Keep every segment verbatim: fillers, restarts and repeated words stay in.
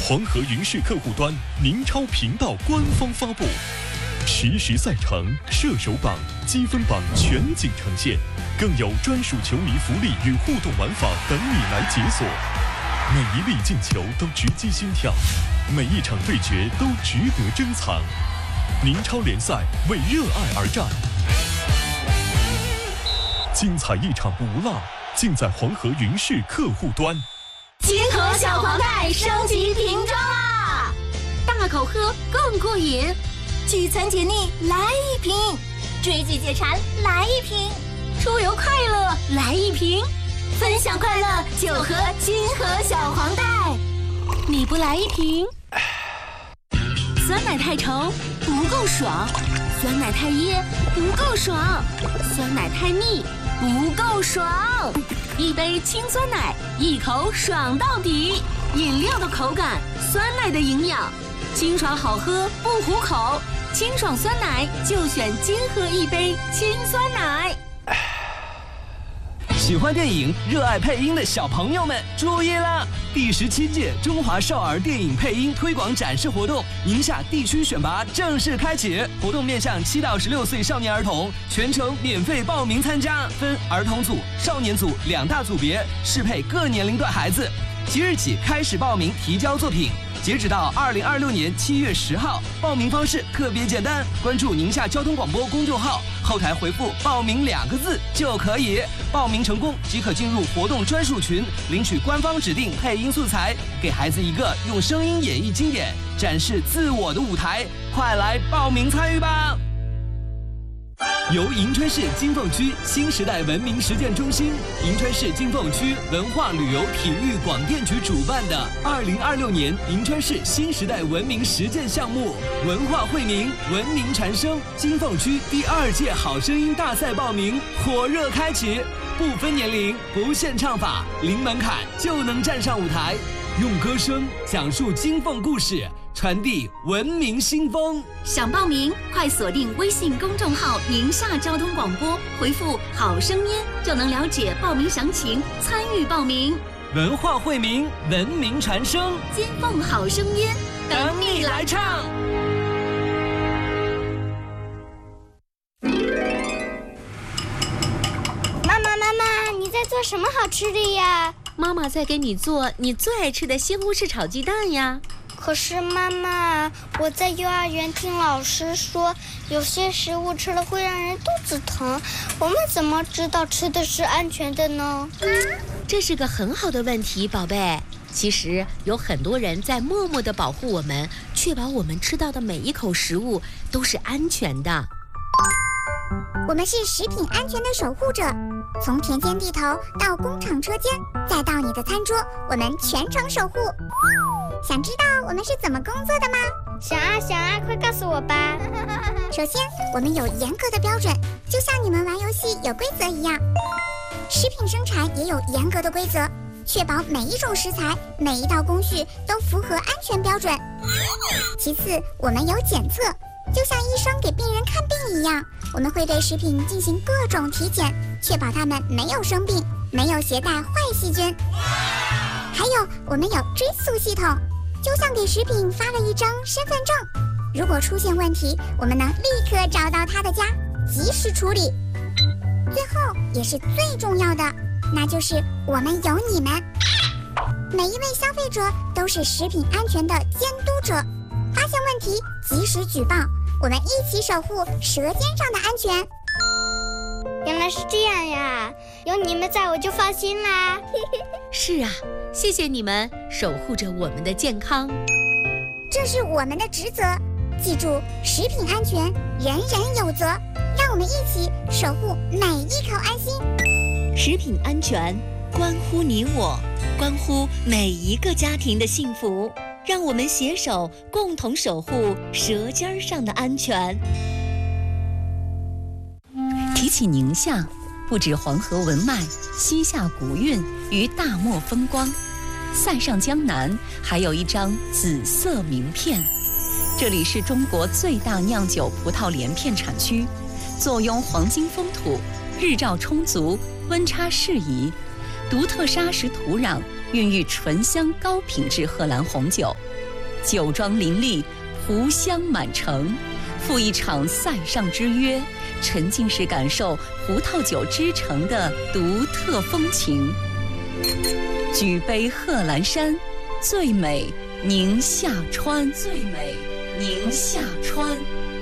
黄河云视客户端宁超频道官方发布，实时赛程、射手榜、积分榜全景呈现，更有专属球迷福利与互动玩法等你来解锁。每一粒进球都直击心跳，每一场对决都值得珍藏。宁超联赛为热爱而战，精彩一场不落，尽在黄河云视客户端。 金河小黄袋升级瓶装啦！大口喝更过瘾，聚餐解腻来一瓶，追剧解馋来一瓶，出游快乐来一瓶，分享快乐就喝金河小黄袋。你不来一瓶？酸奶太稠不够爽，酸奶太噎不够爽，酸奶太腻不够爽。一杯清酸奶，一口爽到底。饮料的口感，酸奶的营养，清爽好喝不糊口。清爽酸奶就选金河一杯清酸奶。 喜欢电影、热爱配音的小朋友们注意了！第十七届中华少儿电影配音推广展示活动宁夏地区选拔正式开启，活动面向七到十六岁少年儿童，全程免费报名参加，分儿童组、少年组两大组别，适配各年龄段孩子。即日起开始报名提交作品。截止到二零二六年七月十号，报名方式特别简单，关注宁夏交通广播公众号，后台回复“报名”两个字就可以。报名成功即可进入活动专属群，领取官方指定配音素材，给孩子一个用声音演绎经典、展示自我的舞台。快来报名参与吧！由银川市金凤区新时代文明实践中心、银川市金凤区文化旅游体育广电局主办的二零二六年银川市新时代文明实践项目“文化惠民，文明传声”金凤区第二届好声音大赛报名火热开启，不分年龄，不限唱法，零门槛就能站上舞台，用歌声讲述金凤故事，传递文明新风。 想报名，快锁定微信公众号“宁夏交通广播”，回复“好声音”就能了解报名详情，参与报名。 文化惠民，文明传声， 金凤好声音， 等你来唱。 妈妈，妈妈，你在做什么好吃的呀？ 妈妈在给你做你最爱吃的西红柿炒鸡蛋呀。 可是妈妈，我在幼儿园听老师说，有些食物吃了会让人肚子疼，我们怎么知道吃的是安全的呢？ 这是个很好的问题，宝贝。其实有很多人在默默地保护我们，确保我们吃到的每一口食物都是安全的。 我们是食品安全的守护者，从田间地头到工厂车间，再到你的餐桌，我们全程守护。想知道我们是怎么工作的吗？ 想啊想啊，快告诉我吧。 首先，我们有严格的标准，就像你们玩游戏有规则一样。食品生产也有严格的规则，确保每一种食材、每一道工序都符合安全标准。其次，我们有检测，就像医生给病人看病一样，我们会对食品进行各种体检，确保它们没有生病，没有携带坏细菌。还有，我们有追溯系统，就像给食品发了一张身份证，如果出现问题，我们能立刻找到他的家，及时处理。最后也是最重要的，那就是我们有你们。每一位消费者都是食品安全的监督者，发现问题及时举报，我们一起守护舌尖上的安全。 原来是这样呀，有你们在我就放心啦。 是啊，谢谢你们守护着我们的健康， 这是我们的职责。记住，食品安全人人有责，让我们一起守护每一口安心。 食品安全关乎你我，关乎每一个家庭的幸福，让我们携手共同守护舌尖上的安全。提起宁夏，不止黄河文脉、西夏古韵与大漠风光，塞上江南还有一张紫色名片。这里是中国最大酿酒葡萄连片产区，坐拥黄金风土，日照充足，温差适宜，独特砂石土壤孕育醇香高品质荷兰红酒， 酒庄林立，湖香满城，赴一场塞上之约，沉浸式感受胡桃酒之城的独特风情。举杯贺兰山，最美宁夏川，最美宁夏川。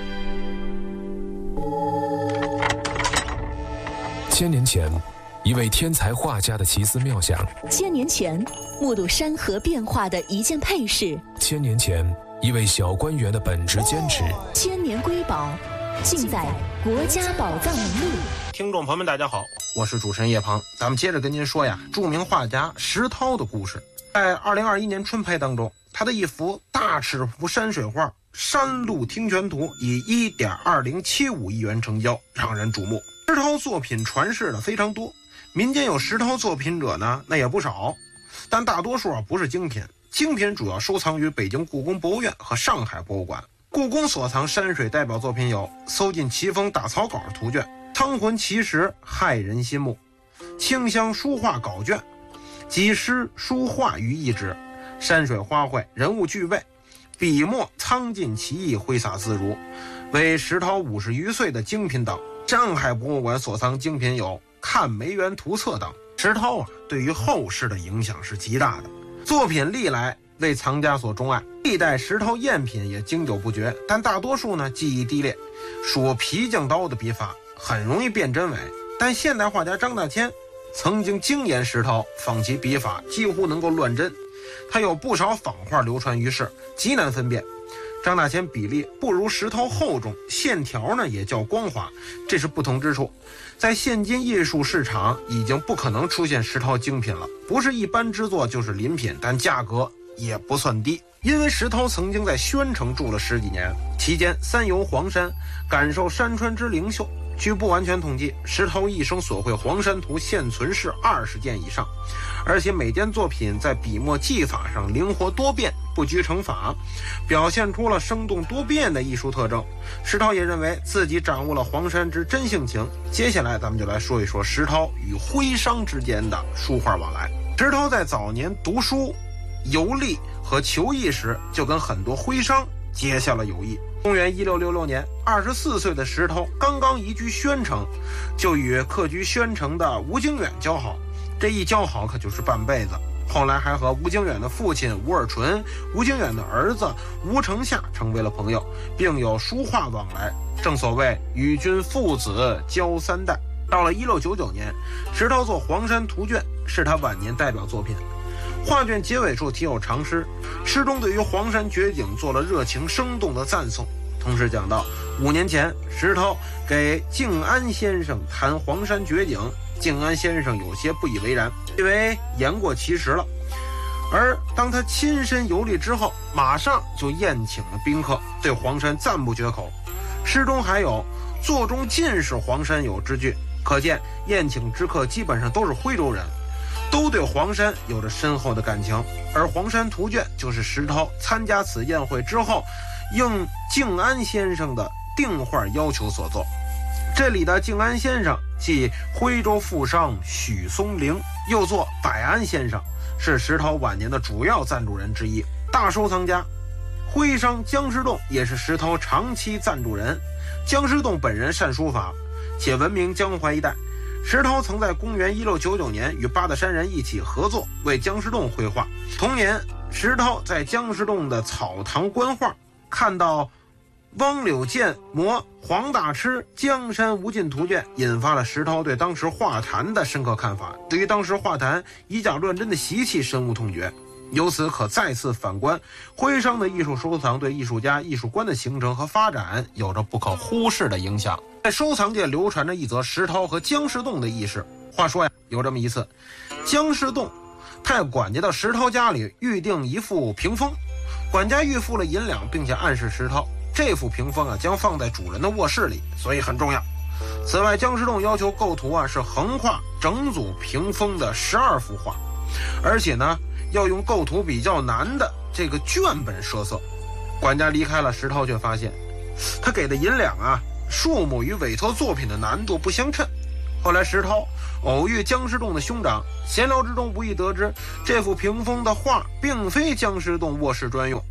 千年前，一位天才画家的奇思妙想； 千年前，目睹山河变化的一件配饰； 千年前，一位小官员的本职坚持。 千年瑰宝，尽在国家宝藏名录。 听众朋友们，大家好，我是主持人叶鹏，咱们接着跟您说呀，著名画家石涛的故事。在二零二一年春拍当中，他的一幅大尺幅山水画《山路听泉图》以 一点二零七五亿元成交，让人瞩目。石涛作品传世的非常多，民间有石涛作品者呢，那也不少，但大多数啊不是精品，精品主要收藏于北京故宫博物院和上海博物馆。故宫所藏山水代表作品有搜尽奇峰大草稿图卷、汤魂奇石骇人心目、清香书画稿卷、几诗书画于一纸、山水花卉人物具位，笔墨苍劲奇异，挥洒自如，为石涛五十余岁的精品等。上海博物馆所藏精品有看梅园图册等。石涛啊，对于后世的影响是极大的，作品历来为藏家所钟爱，历代石涛赝品也经久不绝，但大多数呢技艺低劣，属皮匠刀的笔法，很容易辨真伪。但现代画家张大千曾经精研石涛，仿其笔法几乎能够乱真，他有不少仿画流传于世，极难分辨。张大千比例不如石涛厚重，线条呢也较光滑，这是不同之处。在现今艺术市场已经不可能出现石涛精品了，不是一般之作就是临品，但价格也不算低。因为石涛曾经在宣城住了十几年，期间三游黄山，感受山川之灵秀。据不完全统计，石涛一生所绘黄山图现存是二十件以上，而且每件作品在笔墨技法上灵活多变，不拘成法，表现出了生动多变的艺术特征。石涛也认为自己掌握了黄山之真性情。接下来咱们就来说一说石涛与徽商之间的书画往来。石涛在早年读书、游历和求艺时，就跟很多徽商结下了友谊。公元一六六六年，二十四岁的石涛刚刚移居宣城，就与客居宣城的吴经远交好。这一交好可就是半辈子。后来还和吴经远的父亲吴尔纯、吴经远的儿子吴承夏成为了朋友，并有书画往来。正所谓与君父子交三代。到了一六九九年，石涛作《黄山图卷》是他晚年代表作品。画卷结尾处题有长诗，诗中对于黄山绝景做了热情生动的赞颂，同时讲到五年前石涛给静安先生谈黄山绝景，静安先生有些不以为然，因为言过其实了。而当他亲身游历之后，马上就宴请了宾客，对黄山赞不绝口。诗中还有座中尽是黄山友之句，可见宴请之客基本上都是徽州人，都对黄山有着深厚的感情。而黄山图卷就是石涛参加此宴会之后应静安先生的定画要求所作。这里的静安先生即徽州富商许松龄，又作百安先生，是石涛晚年的主要赞助人之一，大收藏家。徽商姜师洞也是石涛长期赞助人。姜师洞本人善书法，且闻名江淮一带。石涛曾在公元一六九九年与八大山人一起合作，为姜师洞绘画。同年，石涛在姜师洞的草堂观画，看到汪柳健摹黄大痴《江山无尽图卷》，引发了石涛对当时画坛的深刻看法，对于当时画坛以假乱真的习气深恶痛绝。由此可再次反观徽商的艺术收藏对艺术家艺术观的形成和发展有着不可忽视的影响。在收藏界流传着一则石涛和姜师洞的轶事。话说呀，有这么一次，姜师洞派管家到石涛家里预定一副屏风，管家预付了银两，并且暗示石涛这副屏风啊将放在主人的卧室里，所以很重要。此外，姜师洞要求构图啊是横跨整组屏风的十二幅画，而且呢要用构图比较难的这个卷本设色。管家离开了，石涛却发现他给的银两啊数目与委托作品的难度不相称。后来石涛偶遇姜师洞的兄长，闲聊之中无意得知这幅屏风的画并非姜师洞卧室专用，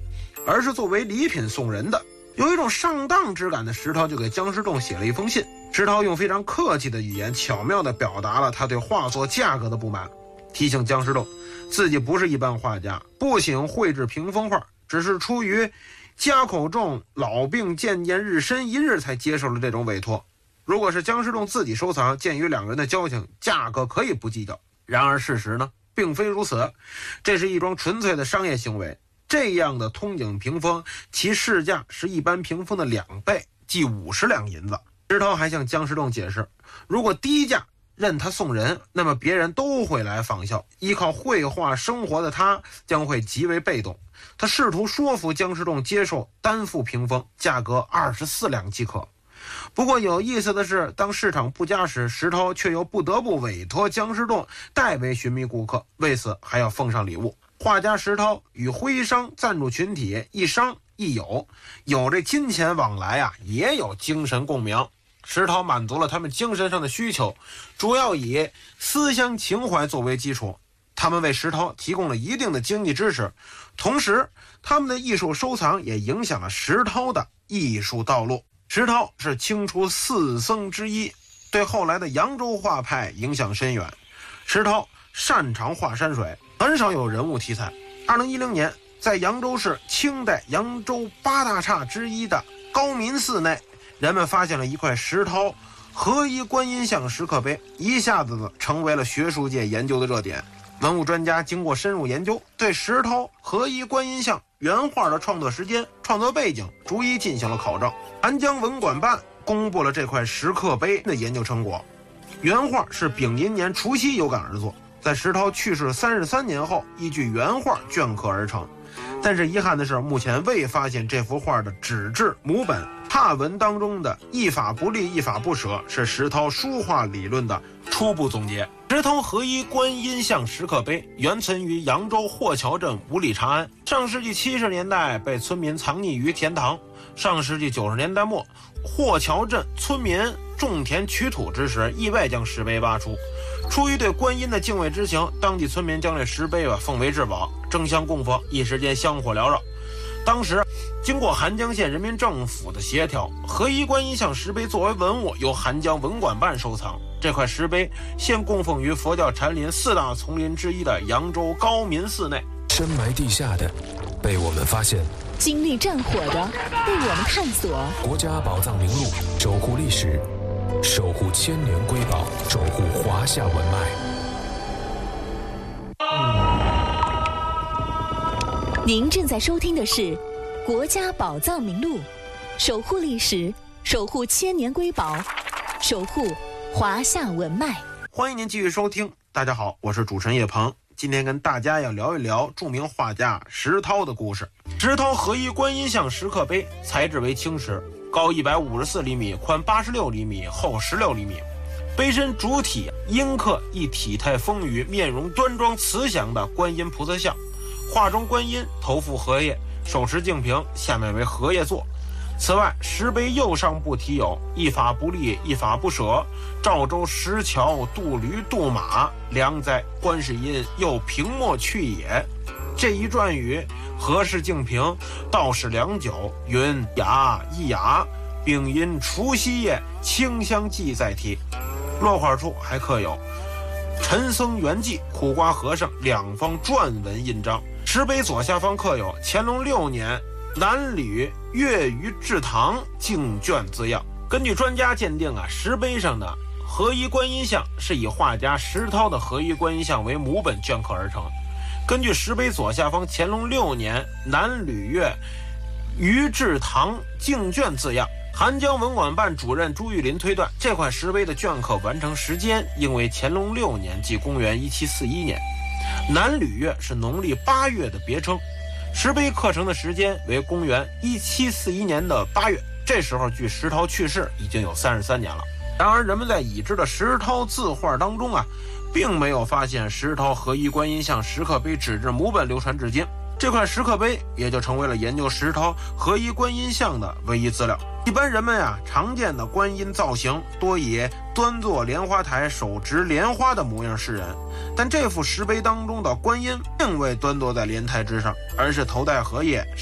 而是作为礼品送人的。有一种上当之感的石涛就给姜师洞写了一封信。石涛用非常客气的语言巧妙地表达了他对画作价格的不满，提醒姜师洞自己不是一般画家，不喜欢绘制屏风画，只是出于家口重，老病渐渐日深一日才接受了这种委托。如果是姜师洞自己收藏，鉴于两个人的交情，价格可以不计较。然而事实呢，并非如此，这是一桩纯粹的商业行为。这样的通景屏风，其市价是一般屏风的两倍，即五十两银子。石涛还向姜师洞解释，如果低价任他送人，那么别人都会来仿效，依靠绘画生活的他将会极为被动。他试图说服姜师洞接受单副屏风，价格二十四两即可。不过有意思的是，当市场不佳时，石涛却又不得不委托姜师洞代为寻觅顾客，为此还要奉上礼物。画家石涛与徽商赞助群体一商一友，有这金钱往来啊，也有精神共鸣。石涛满足了他们精神上的需求，主要以思乡情怀作为基础。他们为石涛提供了一定的经济支持，同时他们的艺术收藏也影响了石涛的艺术道路。石涛是清初四僧之一，对后来的扬州画派影响深远。石涛擅长画山水，很少有人物题材。二零一零年，在扬州市清代扬州八大刹之一的高明寺内，人们发现了一块石涛合一观音像石刻碑，一下子成为了学术界研究的热点。文物专家经过深入研究，对石涛合一观音像原画的创作时间、创作背景逐一进行了考证。韩江文管办公布了这块石刻碑的研究成果。原画是丙寅年除夕有感而作，在石涛去世三十三年后，依据原画镌刻而成。但是遗憾的是，目前未发现这幅画的纸质母本。汉文当中的一法不立一法不舍是石涛书画理论的初步总结。石涛合一观音像石刻碑原存于扬州霍桥镇五里长安，上世纪七十年代被村民藏匿于田塘。上世纪九十年代末，霍桥镇村民种田取土之时，意外将石碑挖出。出于对观音的敬畏之情，当地村民将这石碑啊奉为至宝，争相供奉，一时间香火缭绕。当时经过韩江县人民政府的协调，合一观音像石碑作为文物由韩江文管办收藏。这块石碑现供奉于佛教禅林四大丛林之一的扬州高明寺内。 深埋地下的被我们发现， 经历战火的被我们探索。 国家宝藏名录，守护历史，守护千年瑰宝，守护华夏文脉。 您正在收听的是《国家宝藏名录》，守护历史，守护千年瑰宝，守护华夏文脉。 欢迎您继续收听。大家好，我是主持人叶鹏，今天跟大家要聊一聊著名画家石涛的故事。石涛合一观音像石刻碑材质为青石，高一百五十四厘米，宽八十六厘米，厚十六厘米。碑身主体阴刻一体态丰腴、面容端庄慈祥的观音菩萨像。画中观音头覆荷叶，手持净瓶，下面为荷叶座。此外，石碑右上部题有一法不立一法不舍，赵州石桥渡驴渡马，良哉观世音又平莫去也。这一转语何氏净瓶，道士良久，云雅一雅，并因除夕夜清香记载题。落款处还刻有陈僧圆寂、苦瓜和尚两方篆文印章。石碑左下方刻有乾隆六年南吕月余至堂净卷字样。根据专家鉴定啊，石碑上的合一观音像是以画家石涛的合一观音像为母本镌刻而成。根据石碑左下方乾隆六年南吕月余至堂净卷字样，韩江文管办主任朱玉林推断，这块石碑的镌刻完成时间应为乾隆六年，即公元一七四一年。南吕月是农历八月的别称，石碑刻成的时间为公元一七四一年的八月，这时候距石涛去世已经有三十三年了。然而人们在已知的石涛字画当中啊，并没有发现石涛合一观音像石刻碑纸质母本流传至今，这块石刻碑也就成为了研究石涛合一观音像的唯一资料。一般人们啊常见的观音造型多以端坐莲花台手执莲花的模样示人，但这幅石碑当中的观音并未端坐在莲台之上，而是头戴荷叶，